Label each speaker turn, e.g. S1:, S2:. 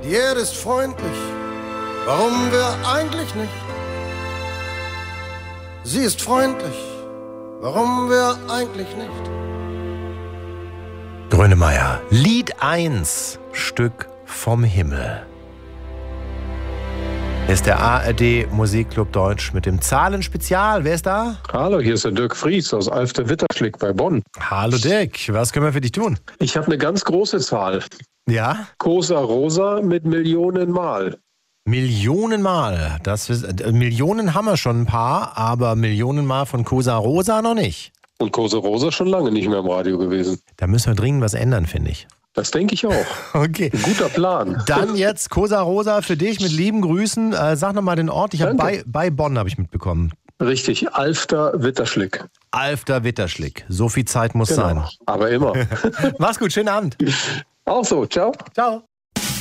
S1: Die Erde ist freundlich, warum wir eigentlich nicht? Sie ist freundlich, warum wir eigentlich nicht?
S2: Grönemeyer, Lied 1, Stück vom Himmel. Hier ist der ARD Musikclub Deutsch mit dem Zahlenspezial. Wer ist da?
S3: Hallo, hier ist der Dirk Fries aus Alfter-Witterschlick bei Bonn.
S2: Hallo Dirk, was können wir für dich tun?
S3: Ich habe eine ganz große Zahl.
S2: Ja?
S3: Cosa Rosa mit Millionenmal.
S2: Millionenmal. Millionen haben wir schon ein paar, aber Millionenmal von Cosa Rosa noch nicht.
S3: Und Cosa Rosa schon lange nicht mehr im Radio gewesen.
S2: Da müssen wir dringend was ändern, finde ich.
S3: Das denke ich auch.
S2: Okay.
S3: Ein guter Plan.
S2: Dann jetzt Cosa Rosa für dich mit lieben Grüßen. Sag nochmal den Ort. Ich habe bei Bonn habe ich mitbekommen.
S3: Richtig, Alfter-Witterschlick.
S2: Alfter-Witterschlick. So viel Zeit muss
S3: Genau.
S2: sein.
S3: Aber immer.
S2: Mach's gut, schönen Abend.
S3: Auch so, ciao.
S2: Ciao.